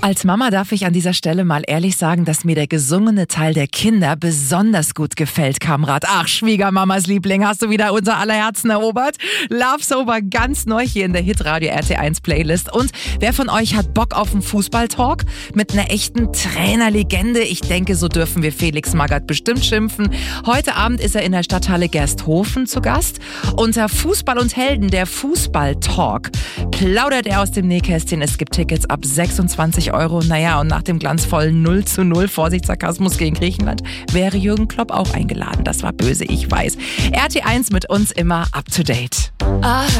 Als Mama darf ich an dieser Stelle mal ehrlich sagen, dass mir der gesungene Teil der Kinder besonders gut gefällt, Kamrat. Ach, Schwiegermamas Liebling, hast du wieder unser aller Herzen erobert? Love Sober ganz neu hier in der Hitradio RT1 Playlist. Und wer von euch hat Bock auf einen Fußballtalk mit einer echten Trainerlegende? Ich denke, so dürfen wir Felix Magath bestimmt schimpfen. Heute Abend ist er in der Stadthalle Gersthofen zu Gast. Unter Fußball und Helden, der Fußballtalk, plaudert er aus dem Nähkästchen. Es gibt Tickets ab 26 €. Naja, und nach dem glanzvollen 0:0, Vorsicht, Sarkasmus gegen Griechenland, wäre Jürgen Klopp auch eingeladen. Das war böse, ich weiß. RT1 mit uns immer up to date.